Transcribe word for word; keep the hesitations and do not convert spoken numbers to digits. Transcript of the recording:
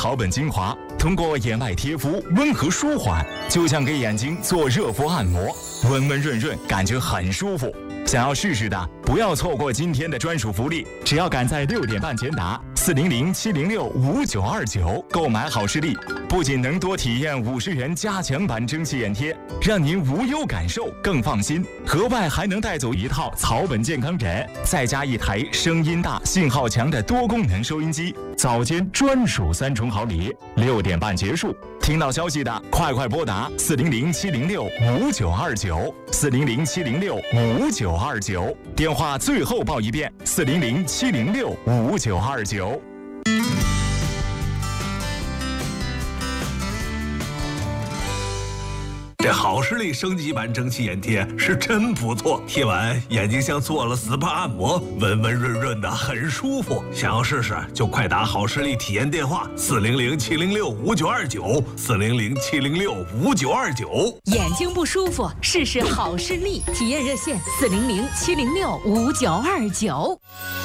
草本精华，通过眼外贴敷，温和舒缓，就像给眼睛做热敷按摩，温温润润，感觉很舒服。想要试试的，不要错过今天的专属福利，只要赶在六点半前打四零零七零六五九二九购买好视力，不仅能多体验五十元加强版蒸汽眼贴，让您无忧感受更放心，额外还能带走一套草本健康枕，再加一台声音大、信号强的多功能收音机，早间专属三重好礼。六点半结束，听到消息的快快拨打四零零七零六五九二九四零零七零六五九二九，电话最后报一遍四零零七零六五九二九。 这好视力升级版蒸汽眼贴是真不错，贴完眼睛像做了 S P A 按摩，温温润润的，很舒服。想要试试就快打好视力体验电话四零零七零六五九二九四零零七零六五九二九。 眼睛不舒服，试试好视力体验热线四零零七零六五九二九。